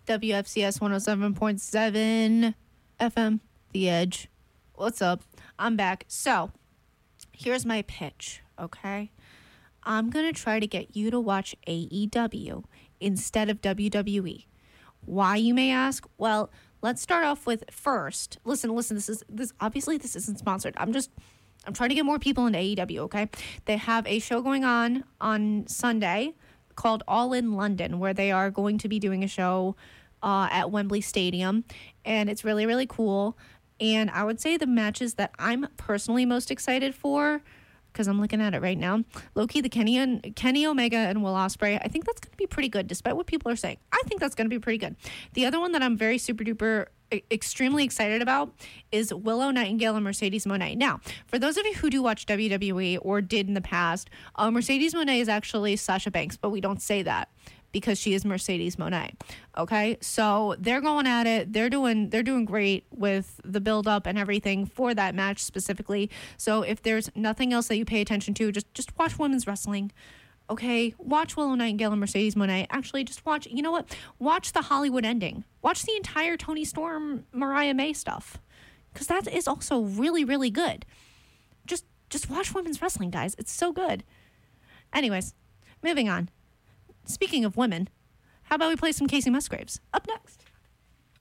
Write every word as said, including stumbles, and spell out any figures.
W F C S one oh seven point seven F M, The Edge. What's up? I'm back. So, here's my pitch, okay? I'm going to try to get you to watch A E W instead of W W E. Why, you may ask? Well, let's start off with first. Listen, listen, this is this obviously this isn't sponsored. I'm just I'm trying to get more people into A E W, okay? They have a show going on on Sunday called All in London, where they are going to be doing a show uh, at Wembley Stadium, and it's really, really cool. And I would say the matches that I'm personally most excited for, because I'm looking at it right now, low-key, the Kenny, and, Kenny Omega and Will Ospreay, I think that's going to be pretty good, despite what people are saying. I think that's going to be pretty good. The other one that I'm very super-duper extremely excited about is Willow Nightingale and Mercedes Moné. Now, for those of you who do watch W W E or did in the past, uh, Mercedes Moné is actually Sasha Banks, but we don't say that because she is Mercedes Moné. Okay, so they're going at it. They're doing they're doing great with the build up and everything for that match specifically. So if there's nothing else that you pay attention to, just just watch women's wrestling. Okay, watch Willow Nightingale and Mercedes Moné. Actually, just watch, you know what? Watch the Hollywood ending. Watch the entire Toni Storm, Mariah May stuff. Because that is also really, really good. Just just watch women's wrestling, guys. It's so good. Anyways, moving on. Speaking of women, how about we play some Casey Musgraves? Up next.